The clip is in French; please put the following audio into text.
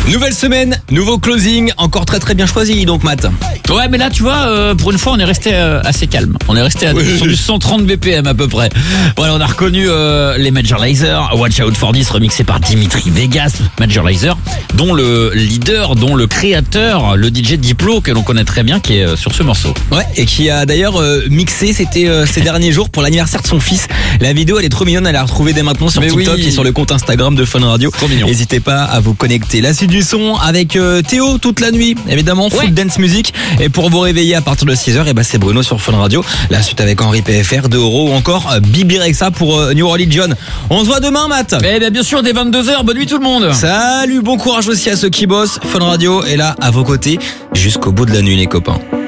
Nouvelle semaine, nouveau closing, encore très très bien choisi donc Matt. Ouais, mais là tu vois, pour une fois on est resté assez calme. On est resté sur du 130 BPM à peu près. Voilà, on a reconnu les Major Lazer, Watch Out for This remixé par Dimitri Vegas, Major Lazer, dont le leader, dont le créateur, le DJ Diplo que l'on connaît très bien, qui est sur ce morceau. Ouais, et qui a d'ailleurs mixé, c'était ces derniers jours pour l'anniversaire de son fils. La vidéo elle est trop mignonne, elle est à retrouver dès maintenant sur TikTok et sur le compte Instagram de Fun Radio. Trop mignon. N'hésitez pas à vous connecter. La suite du son avec Théo toute la nuit, évidemment, full dance music. Et pour vous réveiller à partir de 6h, et bah c'est Bruno sur Fun Radio. La suite avec Henri PFR, De Oro ou encore Bibi Rexa pour New Religion. On se voit demain, Matt. Eh bien sûr, dès 22h, bonne nuit tout le monde. Salut, bon courage aussi à ceux qui bossent. Fun Radio est là à vos côtés jusqu'au bout de la nuit, les copains.